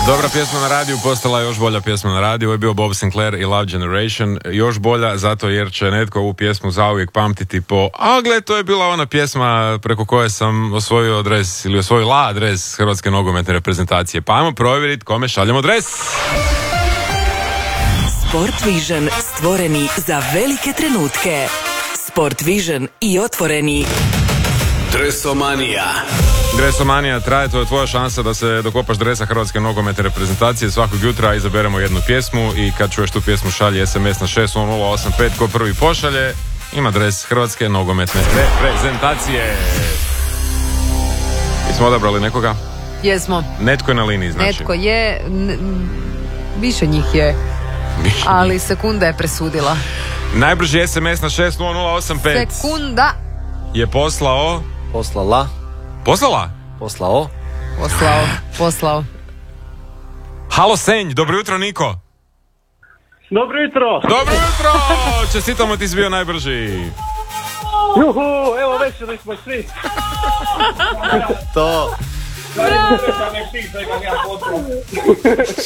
Dobra pjesma na radiju postala još bolja pjesma na radiju. Ovo je bio Bob Sinclair i Love Generation. Još bolja zato jer će netko ovu pjesmu zauvijek pamtiti po... A gle, to je bila ona pjesma preko koje sam osvojio adres ili osvojila adres Hrvatske nogometne reprezentacije. Pa ajmo provjeriti kome šaljemo adres. Sport Vision, stvoreni za velike trenutke. Sport Vision i otvoreni. Dresomanija. Dresomanija traje, to je tvoja šansa da se dokopaš dresa Hrvatske nogometne reprezentacije. Svakog jutra izaberemo jednu pjesmu i kad čuješ tu pjesmu šalji SMS na 60085. Ko prvi pošalje ima dres Hrvatske nogometne reprezentacije. Jesmo odabrali nekoga? Jesmo. Netko je na liniji, znači. Netko je, više njih je, ali sekunda je presudila. Najbrži SMS na 60085 Sekunda je poslao... Poslala. Poslala? Poslao. Poslao. Halo Senj, dobro jutro Niko. Dobro jutro! Dobro jutro! Čestitamo, ti si bio najbrži. Juhu, evo večeri smo svi. To.